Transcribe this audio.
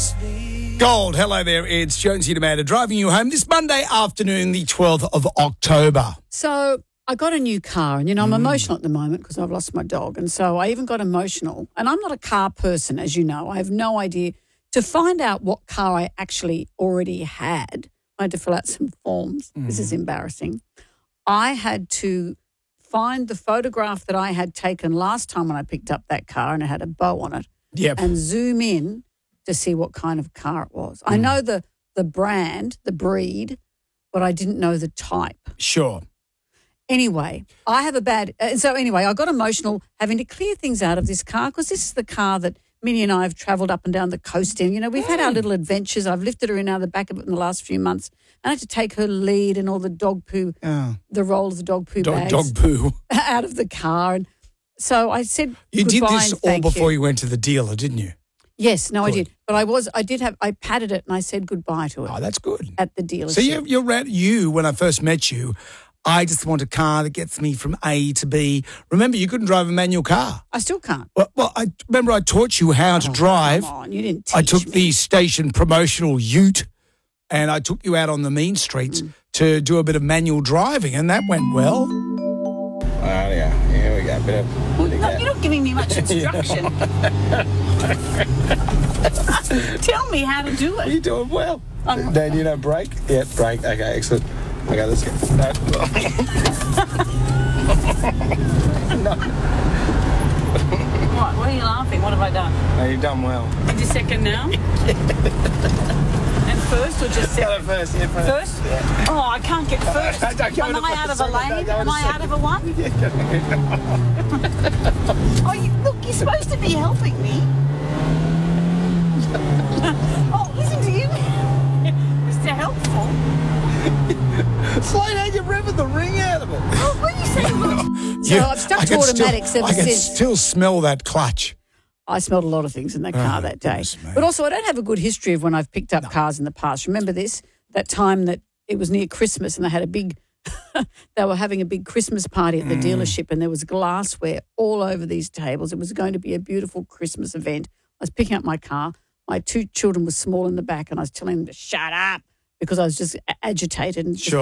Gold, hello there. It's Jonesy Amanda driving you home this Monday afternoon, the 12th of October. So I got a new car and, I'm emotional at the moment because I've lost my dog. And so I even got emotional. And I'm not a car person, as you know. I have no idea. To find out what car I actually already had, I had to fill out some forms. This is embarrassing. I had to find the photograph that I had taken last time when I picked up that car and it had a bow on it. Yep. And zoom in to see what kind of car it was. I know the brand, the breed, but I didn't know the type. Sure. Anyway, I have a bad so anyway, I got emotional having to clear things out of this car because this is the car that Minnie and I have travelled up and down the coast in. We've had our little adventures. I've lifted her in out of the back of it in the last few months. I had to take her lead and all the dog poo, the roll of the dog poo bags Dog poo. out of the car. And so I said You did goodbye this and all thank before you. you went to the dealer, didn't you? Yes, no, Good. I did. But I patted it and I said goodbye to it Oh, that's good. at the dealership. So you, when I first met you, I just want a car that gets me from A to B. Remember, you couldn't drive a manual car. I still can't. Well, I remember I taught you how to drive. Come on, you didn't teach I took me. the station promotional ute and I took you out on the mean streets to do a bit of manual driving, and that went well. Yeah, here we go. Bit of, No, you're not giving me much instruction. Tell me how to do it. You're doing well. Dan, you know brake? Yeah, brake. Okay, excellent. Okay, let's go. No. What are you laughing? What have I done? No, you've done well. Did you second now? And first or just second? First, yeah, first. First? Yeah. Oh, I can't get first. Don't go Am into I out of a second. lane? Don't go Am into I out second. of a one? Oh, look, you're supposed to be helping me. Oh, listen to you. Mr. Helpful. Slow down, you're revving the ring out of it. Oh, what are you saying? Look. So I've stuck to automatics ever I can since. still smell that clutch. I smelled a lot of things in that car that day. goodness me. But also, I don't have a good history of when I've picked up cars in the past. Remember this? That time that it was near Christmas and they had a big, they were having a big Christmas party at the dealership and there was glassware all over these tables. It was going to be a beautiful Christmas event. I was picking up my car. My two children were small in the back and I was telling them to shut up because I was just agitated and just